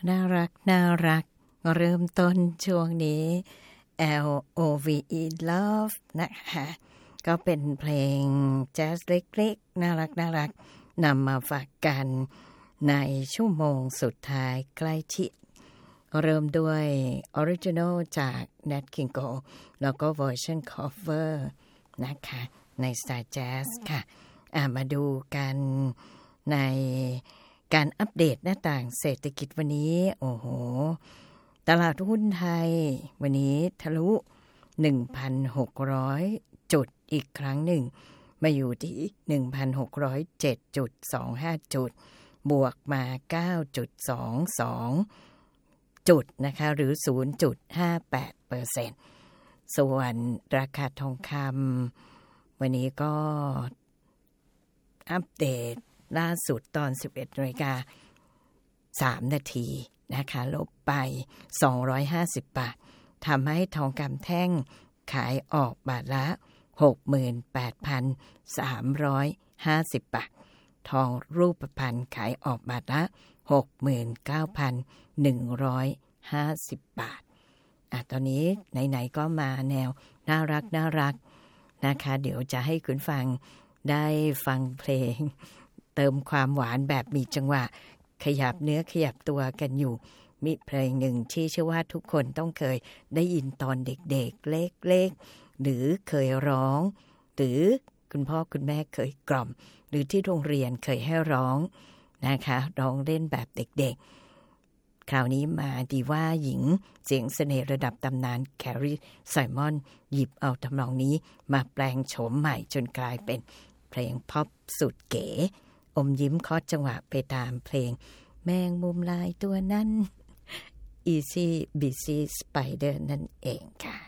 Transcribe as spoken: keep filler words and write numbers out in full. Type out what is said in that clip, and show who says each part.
Speaker 1: น่ารักน่ารักเริ่มต้นช่วงนี้ แอล โอ วี อี Love นะคะก็เป็นเพลงแจ๊สเล็กๆน่ารักน่ารักนำมาฝากกันในชั่วโมงสุดท้ายใกล้ชิดเริ่มด้วยออริจินอลจาก Nat King Cole แล้วก็เวอร์ชัน cover นะคะในสไตล์แจ๊สค่ะอ่ะมาดูกันในการอัปเดตหน้าต่างเศรษฐกิจวันนี้โอ้โหตลาดหุ้นไทยวันนี้ทะลุ หนึ่งพันหกร้อย จุดอีกครั้งหนึ่งมาอยู่ที่ หนึ่งพันหกร้อยเจ็ดจุดสองห้า จุดบวกมา เก้าจุดสองสอง จุดนะคะหรือ ศูนย์จุดห้าแปดเปอร์เซ็นต์ ส่วนราคาทองคำวันนี้ก็อัปเดตล่าสุดตอน สิบเอ็ดนาฬิกาสาม นาทีนะคะลบไปสองร้อยห้าสิบบาททำให้ทองคำแท่งขายออกบาทละ หกหมื่นแปดพันสามร้อยห้าสิบ บาททองรูปพรรณขายออกบาทละ หกหมื่นเก้าพันหนึ่งร้อยห้าสิบ บาทอ่ะตอนนี้ไหนๆก็มาแนวน่ารักน่ารักนะคะเดี๋ยวจะให้คุณฟังได้ฟังเพลงเติมความหวานแบบมีจังหวะขยับเนื้อขยับตัวกันอยู่มีเพลงหนึ่งที่เชื่อว่าทุกคนต้องเคยได้ยินตอนเด็กๆเล็กๆหรือเคยร้องหรือคุณพ่อคุณแม่เคยกล่อมหรือที่โรงเรียนเคยให้ร้องนะคะร้องเล่นแบบเด็กๆคราวนี้มาดีว่าหญิงเสียงเสน่ห์ระดับตำนานแครีไซมอนหยิบเอาทำนองนี้มาแปลงโฉมใหม่จนกลายเป็นเพลงพ็อปสุดเก๋อมยิ้มเคาะจังหวะไปตามเพลงแมงมุมลายตัวนั้น Easy Busy Spider นั่นเองค่ะ